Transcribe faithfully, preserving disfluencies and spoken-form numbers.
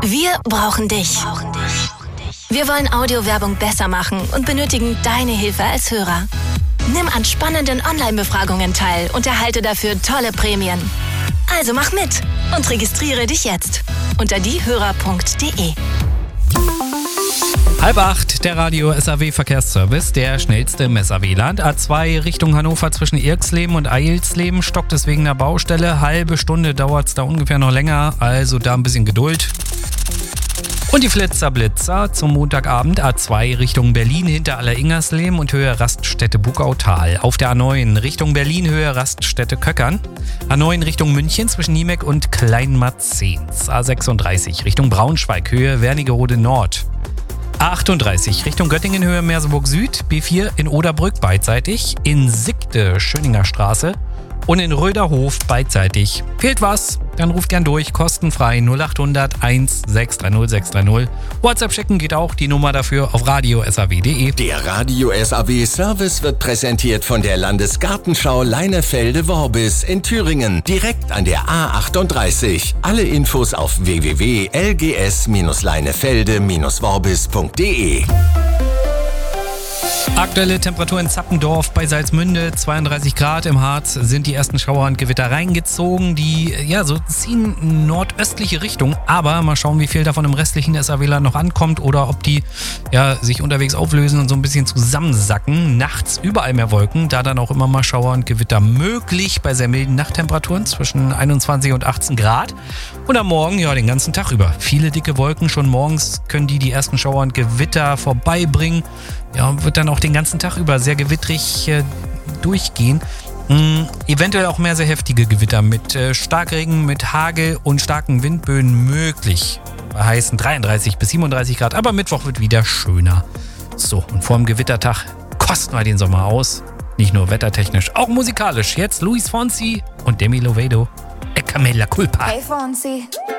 Wir brauchen dich. Wir wollen Audiowerbung besser machen und benötigen deine Hilfe als Hörer. Nimm an spannenden Online-Befragungen teil und erhalte dafür tolle Prämien. Also mach mit und registriere dich jetzt unter diehörer punkt de. Halb acht, der Radio S A W Verkehrsservice, der schnellste im S A W-Land. A zwei Richtung Hannover zwischen Irksleben und Eilsleben stockt es wegen der Baustelle. Halbe Stunde dauert es da ungefähr noch länger, also da ein bisschen Geduld. Und die Flitzer Blitzer zum Montagabend A zwei Richtung Berlin hinter Alleringersleben und Höhe Raststätte Bugautal. Auf der A neun Richtung Berlin Höhe Raststätte Köckern. A neun Richtung München zwischen Niemek und Kleinmarzens. A sechsunddreißig Richtung Braunschweig Höhe Wernigerode Nord. A achtunddreißig Richtung Göttingen Höhe Merseburg Süd. B vier in Oderbrück beidseitig. In Sickte Schöninger Straße. Und in Röderhof beidseitig. Fehlt was? Dann ruft gern durch, kostenfrei null acht hundert eins sechs drei null sechs drei null. WhatsApp schicken geht auch, die Nummer dafür auf radio s a w punkt de. Der Radio S A W Service wird präsentiert von der Landesgartenschau Leinefelde-Worbis in Thüringen, direkt an der A achtunddreißig. Alle Infos auf w w w punkt l g s leinefelde worbis punkt de. Aktuelle Temperatur in Zappendorf bei Salzmünde, zweiunddreißig Grad. Im Harz sind die ersten Schauer und Gewitter reingezogen. Die ja, so ziehen nordöstliche Richtung. Aber mal schauen, wie viel davon im restlichen S A W-Land noch ankommt oder ob die ja, sich unterwegs auflösen und so ein bisschen zusammensacken. Nachts überall mehr Wolken, da dann auch immer mal Schauer und Gewitter möglich bei sehr milden Nachttemperaturen zwischen einundzwanzig und achtzehn Grad. Und am Morgen, ja, den ganzen Tag über. Viele dicke Wolken, schon morgens können die die ersten Schauer und Gewitter vorbeibringen. Ja, wird dann auch den ganzen Tag über sehr gewittrig äh, durchgehen. Ähm, eventuell auch mehr sehr heftige Gewitter mit äh, Starkregen, mit Hagel und starken Windböen möglich. Bei heißen dreiunddreißig bis siebenunddreißig Grad, aber Mittwoch wird wieder schöner. So, und vor dem Gewittertag kosten wir den Sommer aus. Nicht nur wettertechnisch, auch musikalisch. Jetzt Luis Fonsi und Demi Lovato. E Camella Culpa. Hey Fonsi.